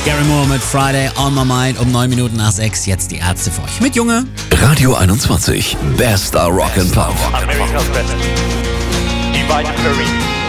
Gary Moore mit Friday on my mind um 9 Minuten nach 6. Jetzt die Ärzte für euch. Mit Junge. Radio 21. Bester Rock and Pop. America's best. Divine Perry.